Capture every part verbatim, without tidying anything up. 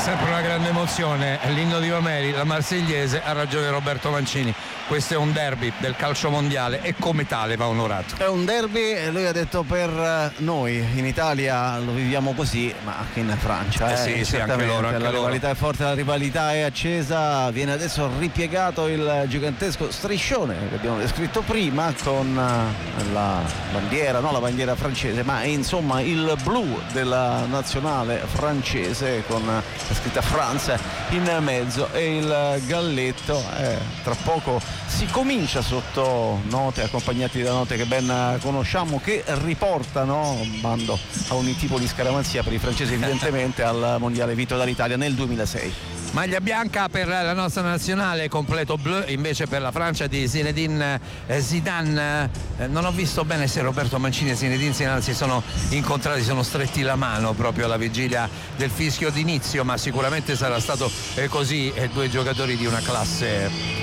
sempre una grande emozione, l'inno di Mameli, la Marsigliese, ha ragione Roberto Mancini, questo è un derby del calcio mondiale e come tale va onorato. È un derby, lui ha detto, per noi in Italia lo viviamo così, ma anche in Francia eh, eh, sì, sì, anche loro, anche la loro. rivalità è forte, la rivalità è accesa, viene adesso ripiegato il gigantesco striscione che abbiamo descritto prima con la bandiera, no la bandiera francese, ma insomma il blu della nazionale francese con la scritta France in mezzo e il galletto. Eh, tra poco si comincia sotto note accompagnati da note che ben conosciamo, che riportano bando a ogni tipo di scaramanzia per i francesi evidentemente al mondiale vinto dall'Italia nel duemilasei. Maglia bianca per la nostra nazionale, completo blu invece per la Francia di Zinedine Zidane. Eh, non ho visto bene se Roberto Mancini e Zinedine Zidane si sono incontrati, sono stretti la mano proprio alla vigilia del fischio d'inizio, ma sicuramente sarà stato eh, così, eh, due giocatori di una classe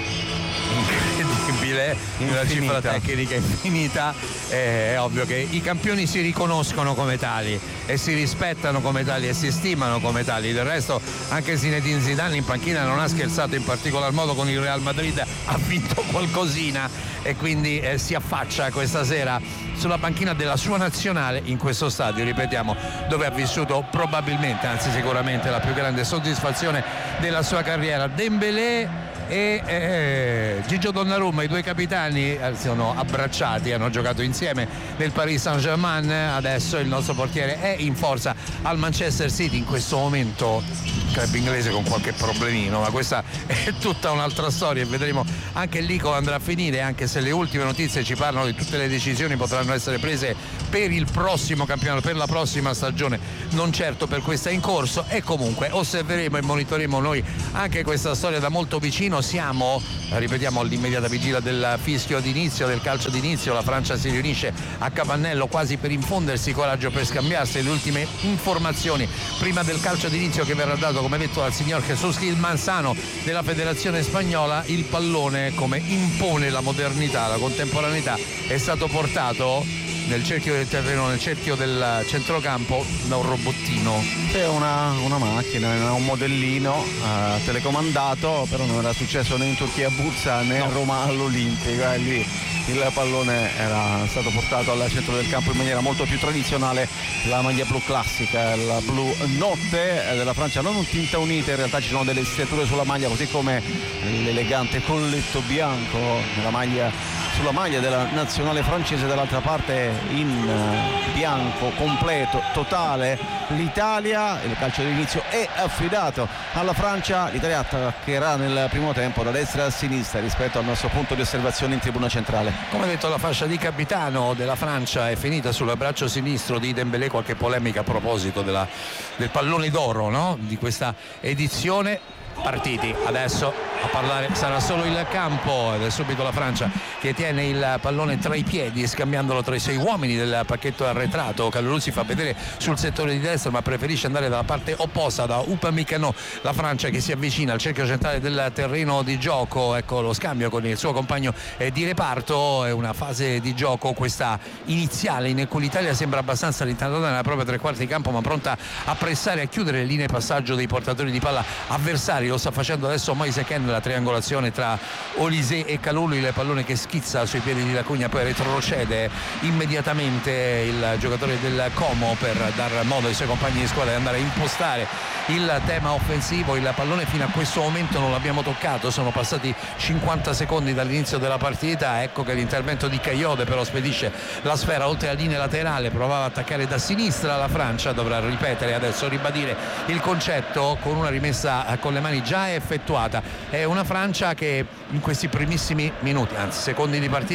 incredibile, una cifra tecnica infinita. È ovvio che i campioni si riconoscono come tali e si rispettano come tali e si stimano come tali. Del resto anche Zinedine Zidane in panchina non ha scherzato in particolar modo con il Real Madrid, ha vinto qualcosina e quindi eh, si affaccia questa sera sulla panchina della sua nazionale in questo stadio, ripetiamo, dove ha vissuto probabilmente, anzi sicuramente, la più grande soddisfazione della sua carriera. Dembélé e eh, Gigio Donnarumma, i due capitani, eh, sono abbracciati, hanno giocato insieme nel Paris Saint-Germain. Adesso il nostro portiere è in forza al Manchester City, in questo momento club inglese con qualche problemino, ma questa è tutta un'altra storia e vedremo anche lì come andrà a finire, anche se le ultime notizie ci parlano di tutte le decisioni potranno essere prese per il prossimo campionato, per la prossima stagione, non certo per questa in corso. E comunque osserveremo e monitoreremo noi anche questa storia da molto vicino. Siamo, ripetiamo, all'immediata vigilia del fischio d'inizio, del calcio d'inizio. La Francia si riunisce a Capannello quasi per infondersi coraggio, per scambiarsi le ultime informazioni prima del calcio d'inizio che verrà dato, come detto, dal signor Jesus Gil Manzano della Federazione Spagnola. Il pallone, come impone la modernità, la contemporaneità, è stato portato nel cerchio del terreno, nel cerchio del centrocampo, da un robottino. È una, una macchina, un modellino eh, telecomandato, però non era successo né in Turchia a Bursa né no. a Roma all'Olimpico. Eh, lì il pallone era stato portato al centro del campo in maniera molto più tradizionale. La maglia blu classica, la blu notte della Francia, non un tinta unita, in realtà ci sono delle striature sulla maglia, così come l'elegante colletto bianco nella maglia, sulla maglia della nazionale francese. Dall'altra parte in bianco completo, totale, l'Italia. Il calcio d'inizio è affidato alla Francia. L'Italia attaccherà nel primo tempo da destra a sinistra rispetto al nostro punto di osservazione in tribuna centrale. Come detto, la fascia di capitano della Francia è finita sul braccio sinistro di Dembélé. Qualche polemica a proposito della, del pallone d'oro, no? Di questa edizione. Partiti adesso a parlare sarà solo il campo ed è subito la Francia che tiene il pallone tra i piedi, scambiandolo tra i sei uomini del pacchetto arretrato. Calulu si fa vedere sul settore di destra, ma preferisce andare dalla parte opposta, da Upamecano. La Francia che si avvicina al cerchio centrale del terreno di gioco. Ecco lo scambio con il suo compagno di reparto. È una fase di gioco questa iniziale in cui l'Italia sembra abbastanza rintanata nella propria tre quarti di campo, ma pronta a pressare, a chiudere le linee passaggio dei portatori di palla avversari. Lo sta facendo adesso Moise Kean, la triangolazione tra Olise e Kalulu, il pallone che schizza sui piedi di Lacugna, poi retrocede immediatamente il giocatore del Como per dar modo ai suoi compagni di squadra di andare a impostare il tema offensivo. Il pallone fino a questo momento non l'abbiamo toccato, sono passati cinquanta secondi dall'inizio della partita. Ecco che l'intervento di Kayode però spedisce la sfera oltre la linea laterale, provava a attaccare da sinistra. La Francia dovrà ripetere adesso, ribadire il concetto con una rimessa con le mani già effettuata. È una Francia che in questi primissimi minuti, anzi secondi di partita,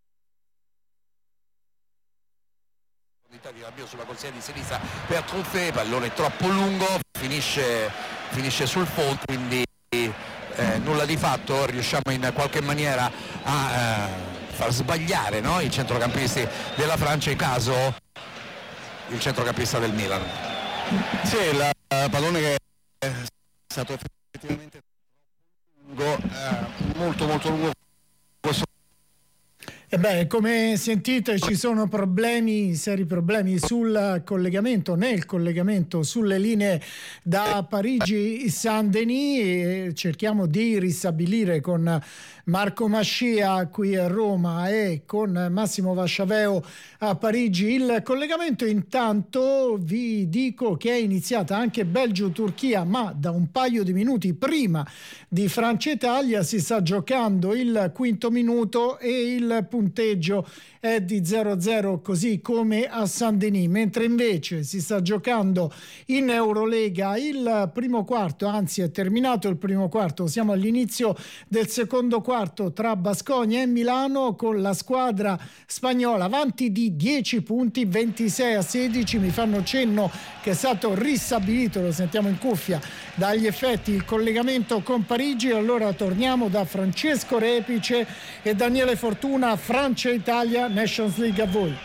sulla corsia di sinistra per Truffet, pallone troppo lungo, finisce, finisce sul fondo, quindi eh, nulla di fatto. Riusciamo in qualche maniera a eh, far sbagliare, no? I centrocampisti della Francia, in caso il centrocampista del Milan. Sì, il pallone che è stato effettivamente lungo, eh, molto molto lungo. Questo E beh, come sentite ci sono problemi, seri problemi sul collegamento, nel collegamento sulle linee da Parigi-Saint-Denis, e cerchiamo di ristabilire con Marco Mascia qui a Roma e con Massimo Vasciaveo a Parigi il collegamento. Intanto vi dico che è iniziata anche Belgio-Turchia, ma da un paio di minuti prima di Francia-Italia. Si sta giocando il quinto minuto e il punteggio è di zero a zero, così come a Saint-Denis, mentre invece si sta giocando in Eurolega il primo quarto, anzi è terminato il primo quarto, siamo all'inizio del secondo quarto tra Baskonia e Milano, con la squadra spagnola avanti di dieci punti, ventisei a sedici. Mi fanno cenno che è stato ristabilito, lo sentiamo in cuffia, dagli effetti il collegamento con Parigi. Allora torniamo da Francesco Repice e Daniele Fortuna. Francia-Italia, Nations League, a voi.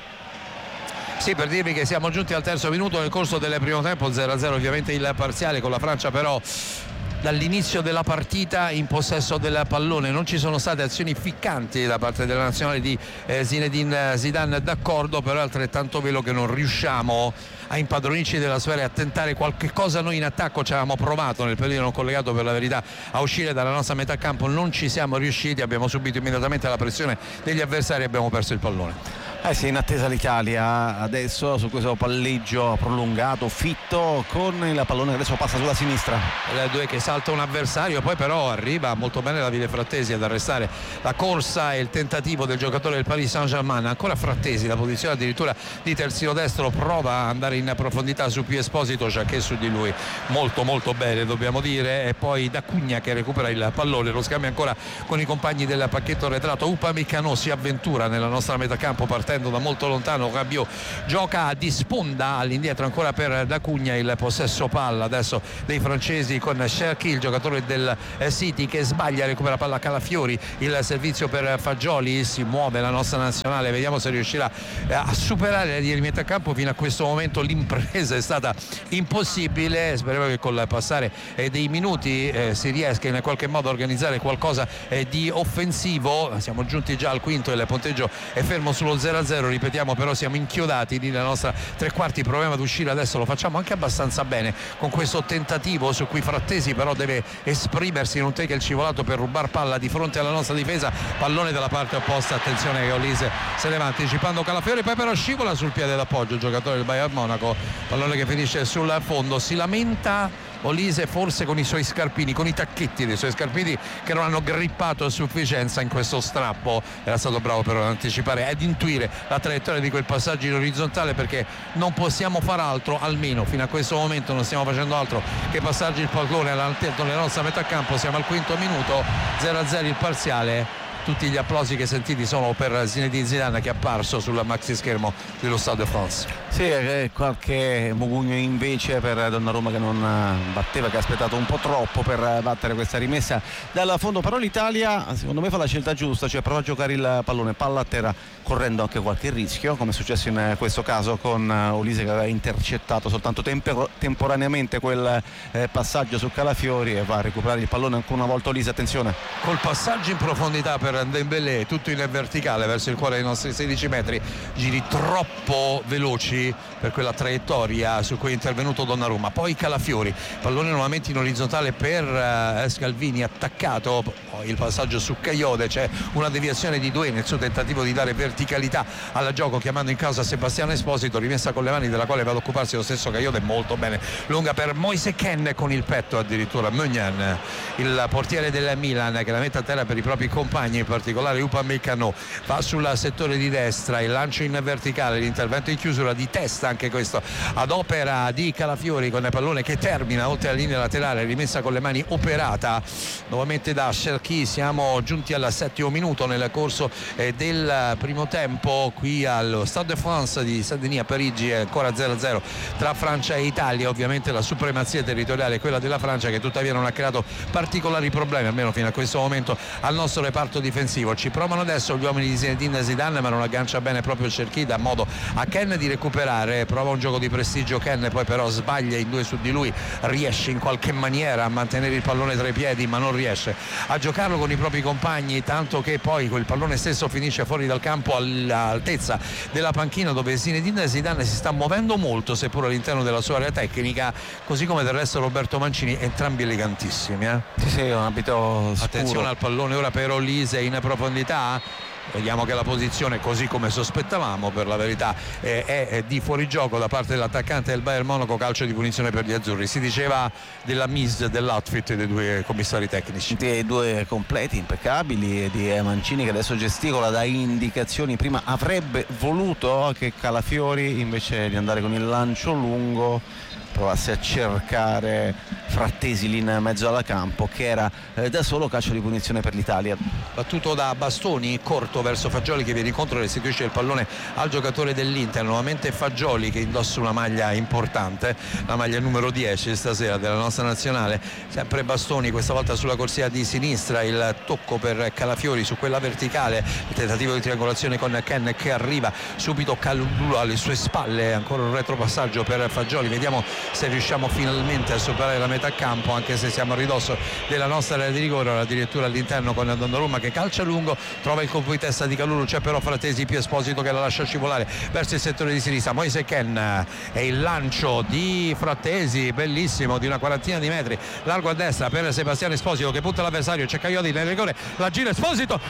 Sì, per dirvi che siamo giunti al terzo minuto nel corso del primo tempo, zero a zero ovviamente il parziale, con la Francia però dall'inizio della partita in possesso del pallone. Non ci sono state azioni ficcanti da parte della nazionale di eh, Zinedine Zidane, d'accordo, però è altrettanto vero che non riusciamo a impadronirci della sfera e a tentare qualche cosa. Noi in attacco ci avevamo provato nel periodo non collegato, per la verità, a uscire dalla nostra metà campo, non ci siamo riusciti, abbiamo subito immediatamente la pressione degli avversari e abbiamo perso il pallone. Eh sì, in attesa l'Italia adesso su questo palleggio prolungato, fitto, con il pallone che adesso passa sulla sinistra. Le due che salta un avversario, poi però arriva molto bene Davide Frattesi ad arrestare la corsa e il tentativo del giocatore del Paris Saint-Germain. Ancora Frattesi, la posizione addirittura di terzino destro, prova a andare in profondità su Pio Esposito, già che su di lui molto molto bene, dobbiamo dire, e poi Da Cugna che recupera il pallone, lo scambia ancora con i compagni del pacchetto arretrato. Upamecano si avventura nella nostra metacampo partendo da molto lontano. Rabiot gioca di sponda all'indietro ancora per Da Cugna, il possesso palla adesso dei francesi con Cherki, il giocatore del City, che sbaglia, recupera palla Calafiori, il servizio per Fagioli, si muove la nostra nazionale, vediamo se riuscirà a superare le linee di metacampo. Fino a questo momento l'impresa è stata impossibile, speriamo che col passare dei minuti eh, si riesca in qualche modo a organizzare qualcosa eh, di offensivo. Siamo giunti già al quinto e il punteggio è fermo sullo zero a zero, ripetiamo, però siamo inchiodati nella nostra tre quarti, proviamo ad uscire adesso, lo facciamo anche abbastanza bene con questo tentativo su cui Frattesi però deve esprimersi in un take il civolato per rubar palla di fronte alla nostra difesa, pallone dalla parte opposta, attenzione che Olise se ne va anticipando Calafiori, poi però scivola sul piede d'appoggio il giocatore del Bayern Monaco, pallone che finisce sul fondo. Si lamenta Olise forse con i suoi scarpini, con i tacchetti dei suoi scarpini che non hanno grippato a sufficienza in questo strappo. Era stato bravo però ad anticipare, ad intuire la traiettoria di quel passaggio in orizzontale, perché non possiamo far altro, almeno fino a questo momento non stiamo facendo altro che passarci il pallone all'interno della nostra metà campo. Siamo al quinto minuto, zero a zero il parziale. Tutti gli applausi che sentiti sono per Zinedine Zidane, che è apparso sul maxi schermo dello Stade de France. Sì, qualche mugugno invece per Donnarumma, che non batteva, che ha aspettato un po' troppo per battere questa rimessa dal fondo. Però l'Italia secondo me fa la scelta giusta, cioè prova a giocare il pallone palla a terra, correndo anche qualche rischio, come è successo in questo caso con Olise, che aveva intercettato soltanto temper- temporaneamente quel eh, passaggio su Calafiori, e va a recuperare il pallone ancora una volta Olise. Attenzione col passaggio in profondità per Dembélé, tutto in verticale verso il cuore dei nostri sedici metri, giri troppo veloci per quella traiettoria su cui è intervenuto Donnarumma. Poi Calafiori, pallone nuovamente in orizzontale per uh, Scalvini, attaccato, poi il passaggio su Kayode, c'è una deviazione di Doué nel suo tentativo di dare verticalità al gioco, chiamando in causa Sebastiano Esposito, rimessa con le mani della quale va ad occuparsi lo stesso Kayode molto bene, lunga per Moise Kean con il petto addirittura. Meunian, il portiere del Milan, che la mette a terra per i propri compagni, in particolare Upamecano, va sul settore di destra, il lancio in verticale, l'intervento in chiusura di testa anche questo ad opera di Calafiori, con il pallone che termina oltre la linea laterale, rimessa con le mani operata nuovamente da Cherki. Siamo giunti al settimo minuto nel corso eh, del primo tempo qui allo Stade de France di Saint-Denis a Parigi, è ancora zero a zero tra Francia e Italia. Ovviamente la supremazia territoriale è quella della Francia, che tuttavia non ha creato particolari problemi, almeno fino a questo momento, al nostro reparto di difensivo. Ci provano adesso gli uomini di Zinedine Zidane, ma non aggancia bene proprio il Cherki, dà modo a Ken di recuperare, prova un gioco di prestigio Ken, poi però sbaglia in due su di lui, riesce in qualche maniera a mantenere il pallone tra i piedi ma non riesce a giocarlo con i propri compagni, tanto che poi quel pallone stesso finisce fuori dal campo all'altezza della panchina, dove Zinedine Zidane si sta muovendo molto seppur all'interno della sua area tecnica, così come del resto Roberto Mancini, entrambi elegantissimi. eh? Sì, sì, un abito scuro. Attenzione al pallone ora per Olise in profondità. Vediamo che la posizione, così come sospettavamo per la verità, eh, è di fuorigioco da parte dell'attaccante del Bayern Monaco, calcio di punizione per gli azzurri. Si diceva della mise dell'outfit dei due commissari tecnici. Dei due completi impeccabili di Mancini, che adesso gesticola, dà indicazioni. Prima avrebbe voluto che Calafiori, invece di andare con il lancio lungo, provasse a cercare Frattesi lì in mezzo alla campo, che era eh, da solo, calcio di punizione per l'Italia. Battuto da Bastoni, corto verso Fagioli che viene incontro e restituisce il pallone al giocatore dell'Inter. Nuovamente Fagioli che indossa una maglia importante, la maglia numero dieci stasera della nostra nazionale. Sempre Bastoni, questa volta sulla corsia di sinistra, il tocco per Calafiori su quella verticale, il tentativo di triangolazione con Ken che arriva subito, Calulu alle sue spalle, ancora un retropassaggio per Fagioli. Vediamo se riusciamo finalmente a superare la metà campo, anche se siamo a ridosso della nostra area di rigore, addirittura all'interno con Donnarumma che calcia lungo, trova il colpo di testa di Calulu, c'è però Frattesi più Esposito che la lascia scivolare verso il settore di sinistra. Moise Ken e il lancio di Frattesi, bellissimo, di una quarantina di metri, largo a destra per Sebastiano Esposito che punta l'avversario, c'è Coyote nel rigore, la gira Esposito,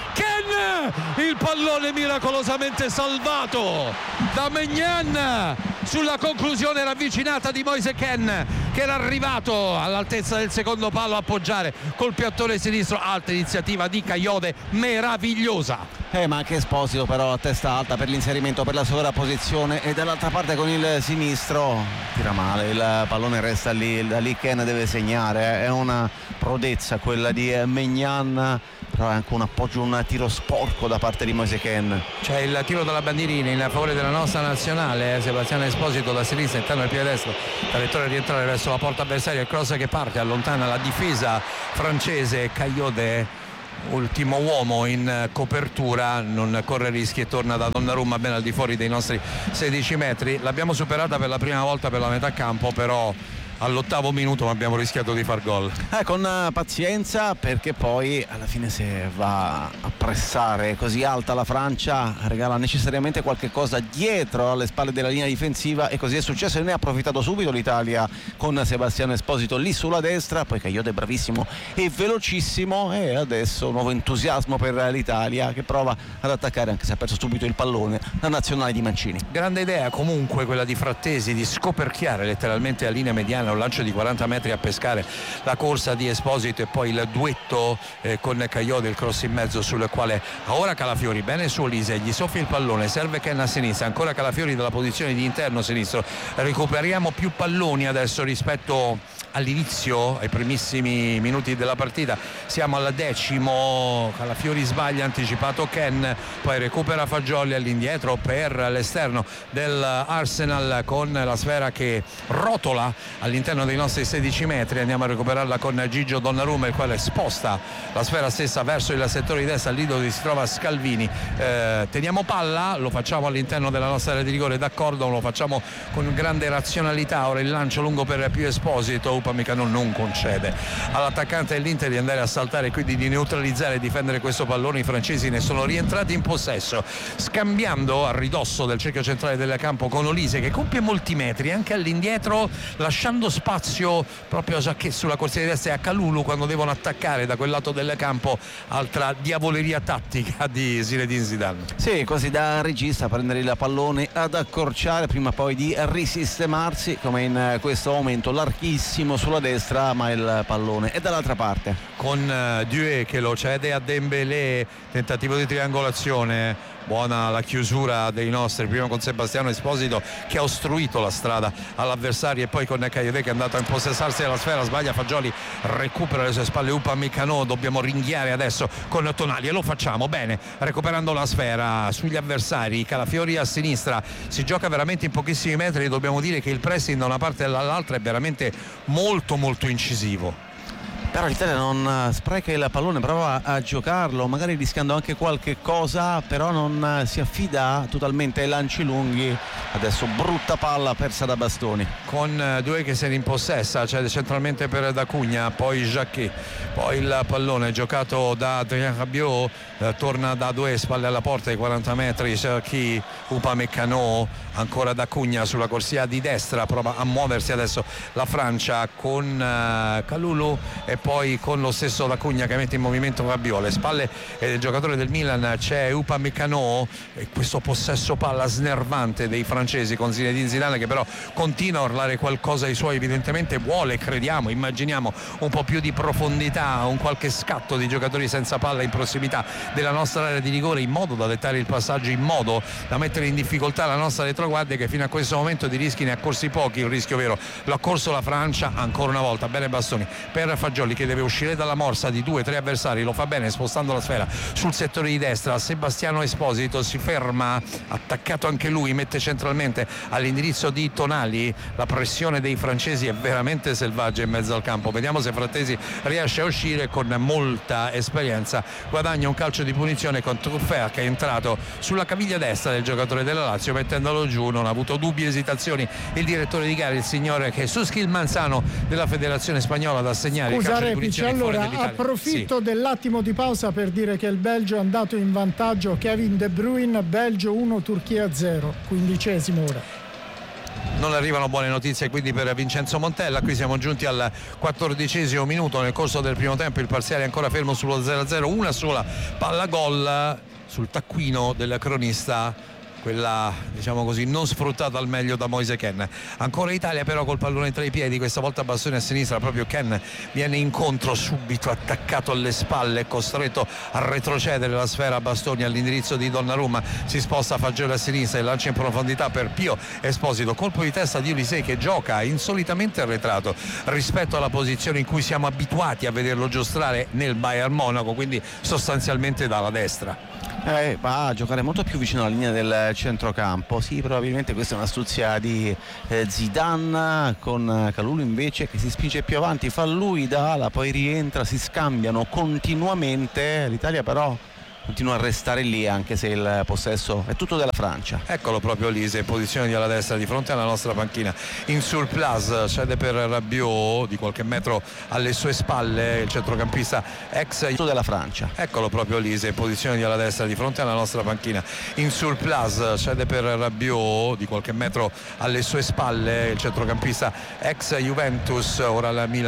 Ken, il pallone miracolosamente salvato da Maignan sulla conclusione ravvicinata di Moise Ken, che era arrivato all'altezza del secondo palo a appoggiare col piattone sinistro. Alta iniziativa di Coyote, meravigliosa. Eh, ma anche Esposito però a testa alta per l'inserimento, per la sovrapposizione, e dall'altra parte con il sinistro tira male, il pallone resta lì, da lì Ken deve segnare. È una prodezza quella di Maignan, però è anche un appoggio, un tiro sporco da parte di Moise Ken. C'è il tiro dalla bandierina in favore della nostra nazionale, eh, Sebastiano Esposito da sinistra, interno del piede destro, traiettoria di rientrare verso la porta avversaria, il cross che parte, allontana la difesa francese. Coyote, ultimo uomo in copertura, non corre rischi e torna da Donnarumma ben al di fuori dei nostri sedici metri. L'abbiamo superata per la prima volta per la metà campo, però all'ottavo minuto abbiamo rischiato di far gol. Eh, con pazienza, perché poi alla fine se va a pressare così alta la Francia regala necessariamente qualche cosa dietro alle spalle della linea difensiva, e così è successo e ne ha approfittato subito l'Italia con Sebastiano Esposito lì sulla destra, poi Coyote è bravissimo e velocissimo, e adesso un nuovo entusiasmo per l'Italia che prova ad attaccare, anche se ha perso subito il pallone, la nazionale di Mancini. Grande idea comunque quella di Frattesi di scoperchiare letteralmente a linea mediana, un lancio di quaranta metri a pescare la corsa di Esposito e poi il duetto eh, con Coyote, il cross in mezzo sul quale ora Calafiori, bene su Olise, gli soffia il pallone, serve Ken a sinistra, ancora Calafiori dalla posizione di interno sinistro. Recuperiamo più palloni adesso rispetto all'inizio, ai primissimi minuti della partita. Siamo al decimo, Calafiori sbaglia, anticipato Ken, poi recupera Fagioli all'indietro per l'esterno dell'Arsenal con la sfera che rotola all'interno dei nostri sedici metri. Andiamo a recuperarla con Gigio Donnarumma, il quale sposta la sfera stessa verso il settore di destra, lì dove si trova Scalvini. Eh, teniamo palla, lo facciamo all'interno della nostra area di rigore, d'accordo, lo facciamo con grande razionalità. Ora il lancio lungo per Pio Esposito, Upamecano non concede all'attaccante dell'Inter di andare a saltare e quindi di neutralizzare e difendere questo pallone. I francesi ne sono rientrati in possesso, scambiando a ridosso del cerchio centrale del campo con Olise, che compie molti metri anche all'indietro, lasciando spazio proprio a Jacquet sulla corsia di destra e a Calulu quando devono attaccare da quel lato del campo. Altra diavoleria tattica di Zinedine Zidane. Sì, così da regista, prendere il pallone ad accorciare prima poi di risistemarsi, come in questo momento larghissimo sulla destra, ma il pallone è dall'altra parte, con uh, Due che lo cede a Dembélé, tentativo di triangolazione. Buona la chiusura dei nostri, prima con Sebastiano Esposito che ha ostruito la strada all'avversario, e poi con Coyote che è andato a impossessarsi della sfera, sbaglia Fagioli, recupera le sue spalle Upamecano. Dobbiamo ringhiare adesso con Tonali e lo facciamo bene, recuperando la sfera sugli avversari. Calafiori a sinistra, si gioca veramente in pochissimi metri, dobbiamo dire che il pressing da una parte e dall'altra è veramente molto molto incisivo. Però l'Italia non spreca il pallone, prova a giocarlo, magari rischiando anche qualche cosa, però non si affida totalmente ai lanci lunghi. Adesso brutta palla persa da Bastoni. Con due che se ne impossessa, cioè centralmente per D'Acugna, poi Jacquet, poi il pallone giocato da Adrien Rabiot, eh, torna da due spalle alla porta ai quaranta metri, Cherki, Upamecano, ancora D'Acugna sulla corsia di destra, prova a muoversi adesso la Francia con uh, Kalulu e poi con lo stesso D'Acugna che mette in movimento Rabiot. Alle spalle del giocatore del Milan c'è Upamecano e questo possesso palla snervante dei francesi con Zinedine Zidane che però continua a urlare qualcosa ai suoi, evidentemente vuole, crediamo, immaginiamo un po' più di profondità, un qualche scatto di giocatori senza palla in prossimità della nostra area di rigore, in modo da dettare il passaggio, in modo da mettere in difficoltà la nostra retroguardia che fino a questo momento di rischi ne ha corsi pochi. Il rischio vero l'ha corso la Francia ancora una volta. Bene Bastoni per Fagioli che deve uscire dalla morsa di due o tre avversari, lo fa bene spostando la sfera sul settore di destra. Sebastiano Esposito si ferma, attaccato anche lui, mette centralmente all'indirizzo di Tonali. La pressione dei francesi è veramente selvaggia in mezzo al campo, vediamo se Frattesi riesce a uscire con molta esperienza. Guadagna un calcio di punizione con Truffert che è entrato sulla caviglia destra del giocatore della Lazio mettendolo giù. Non ha avuto dubbi, esitazioni il direttore di gara, il signore Jesus Gil Manzano della Federazione Spagnola, da assegnare il calcio di punizione. Allora approfitto sì. dell'attimo di pausa per dire che il Belgio è andato in vantaggio. Kevin De Bruyne, Belgio uno, Turchia zero, quindicesimo ora. Non arrivano buone notizie quindi per Vincenzo Montella. Qui siamo giunti al quattordicesimo minuto. Nel corso del primo tempo il parziale è ancora fermo sullo zero a zero, una sola palla gol sul taccuino del cronista, quella diciamo così non sfruttata al meglio da Moise Kean. Ancora Italia però col pallone tra i piedi, questa volta Bastoni a sinistra, proprio Kean viene incontro, subito attaccato alle spalle, costretto a retrocedere la sfera a Bastoni all'indirizzo di Donnarumma, si sposta Fagioli a sinistra e lancia in profondità per Pio Esposito, colpo di testa di Olise che gioca insolitamente arretrato rispetto alla posizione in cui siamo abituati a vederlo giostrare nel Bayern Monaco, quindi sostanzialmente dalla destra. Eh, va a giocare molto più vicino alla linea del centrocampo. Sì, probabilmente questa è un'astuzia di eh, Zidane, con Kalulu invece che si spinge più avanti, fa lui da ala, poi rientra, si scambiano continuamente. L'Italia però continua a restare lì anche se il possesso è tutto della Francia. Eccolo proprio Olise in posizione di alla destra di fronte alla nostra panchina, in surplus, cede per Rabiot di qualche metro alle sue spalle il centrocampista ex tutto della Francia. Eccolo proprio Olise in posizione di alla destra di fronte alla nostra panchina, in surplus, cede per Rabiot di qualche metro alle sue spalle il centrocampista ex Juventus, ora la Milan